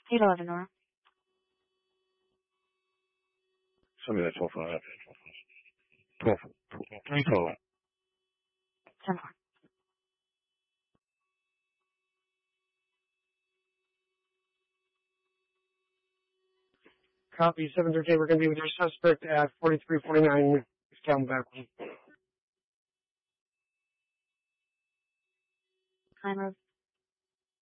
811, Nora. Send me that 12. 312. 10-4. Copy 713. We're going to be with your suspect at 4349 Calvin Backward. Time of